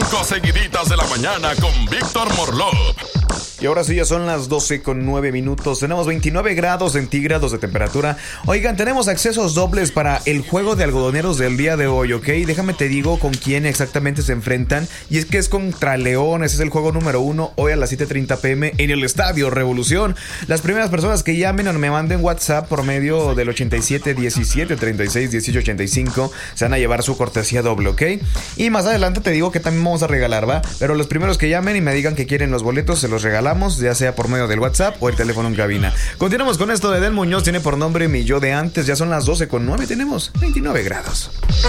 5 seguiditas de la mañana con Víctor Morlov. Y ahora sí, ya son las 12:09. Tenemos 29 grados centígrados de temperatura. Oigan, tenemos accesos dobles para el juego de algodoneros del día de hoy, ¿ok? Déjame te digo con quién exactamente se enfrentan. Y es que es contra Leones. Es el juego número 1 hoy a las 7:30 p.m. en el Estadio Revolución. Las primeras personas que llamen o me manden WhatsApp por medio del 87 17 36 18 85 se van a llevar su cortesía doble, ¿ok? Y más adelante te digo que también vamos a regalar, ¿va? Pero los primeros que llamen y me digan que quieren los boletos, se los regalamos, ya sea por medio del WhatsApp o el teléfono en cabina. Continuamos con esto de Edel Muñoz, tiene por nombre Mi Yo de Antes. Ya son las 12:09, tenemos 29 grados.